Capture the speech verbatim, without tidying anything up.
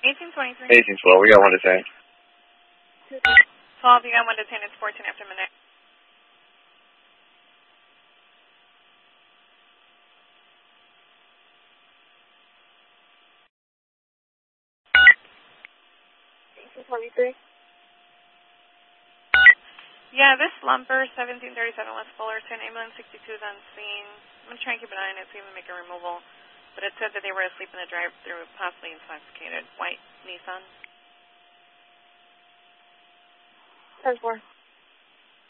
eighteen twenty-three. eighteen twelve, we got one to ten. twelve, you got one to ten, it's fourteen after midnight. eighteen twenty-three. Yeah, this lumper, seventeen thirty-seven West Fullerton, ambulance sixty-two is on scene. I'm going to try and keep an eye on it, see if we make a removal. But it said that they were asleep in the drive-thru, possibly intoxicated. White Nissan. ten four.